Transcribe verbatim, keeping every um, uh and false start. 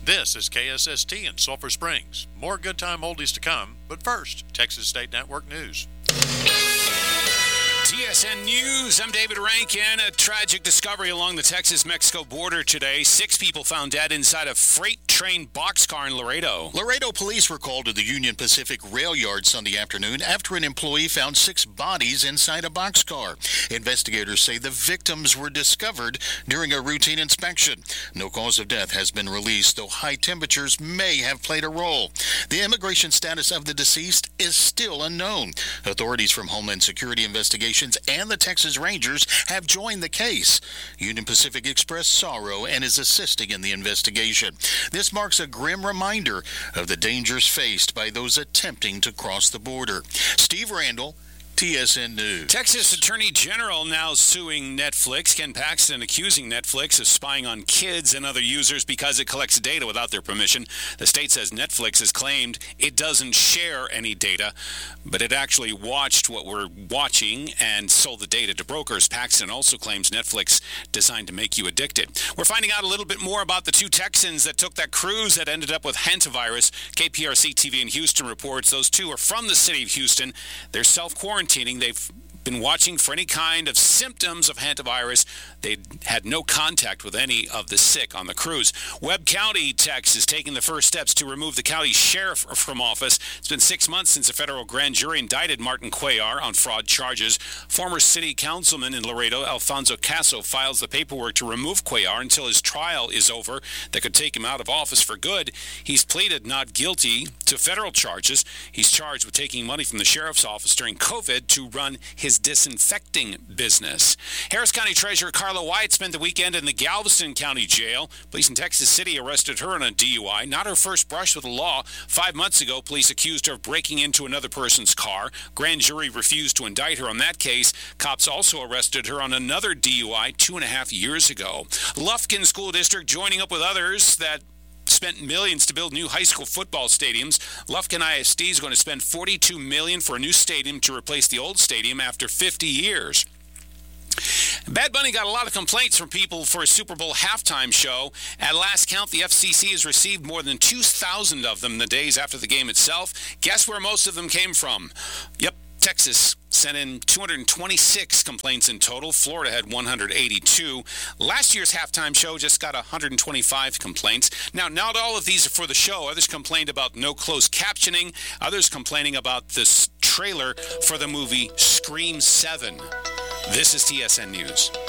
This is K S S T in Sulphur Springs. More good time oldies to come, but first, Texas State Network News. T S N News, I'm David Rankin. A tragic discovery along the Texas-Mexico border today. Six people found dead inside a freight train boxcar in Laredo. Laredo police were called to the Union Pacific rail yard Sunday afternoon after an employee found six bodies inside a boxcar. Investigators say the victims were discovered during a routine inspection. No cause of death has been released, though high temperatures may have played a role. The immigration status of the deceased is still unknown. Authorities from Homeland Security Investigations and the Texas Rangers have joined the case. Union Pacific expressed sorrow and is assisting in the investigation. This marks a grim reminder of the dangers faced by those attempting to cross the border. Steve Randall, T S N News. Texas Attorney General now suing Netflix. Ken Paxton accusing Netflix of spying on kids and other users because it collects data without their permission. The state says Netflix has claimed it doesn't share any data, but it actually watched what we're watching and sold the data to brokers. Paxton also claims Netflix designed to make you addicted. We're finding out a little bit more about the two Texans that took that cruise that ended up with hantavirus. K P R C T V in Houston reports those two are from the city of Houston. They're self-quarantining. They've been watching for any kind of symptoms of hantavirus. They had no contact with any of the sick on the cruise. Webb County, Texas, taking the first steps to remove the county sheriff from office. It's been six months since a federal grand jury indicted Martin Cuellar on fraud charges. Former city councilman in Laredo, Alfonso Caso, files the paperwork to remove Cuellar until his trial is over that could take him out of office for good. He's pleaded not guilty to federal charges. He's charged with taking money from the sheriff's office during COVID to run his disinfecting business. Harris County Treasurer Carla White spent the weekend in the Galveston County Jail. Police in Texas City arrested her on a D U I. Not her first brush with the law. Five months ago, police accused her of breaking into another person's car. Grand jury refused to indict her on that case. Cops also arrested her on another D U I two and a half years ago. Lufkin School District joining up with others that spent millions to build new high school football stadiums. Lufkin I S D is going to spend forty-two million dollars for a new stadium to replace the old stadium after fifty years. Bad Bunny got a lot of complaints from people for a Super Bowl halftime show. At last count, the F C C has received more than two thousand of them the days after the game itself. Guess where most of them came from? Yep, Texas sent in two hundred twenty-six complaints in total. Florida had one hundred eighty-two. Last year's halftime show just got one hundred twenty-five complaints. Now, not all of these are for the show. Others complained about no closed captioning. Others complaining about this trailer for the movie Scream seven. This is T S N News.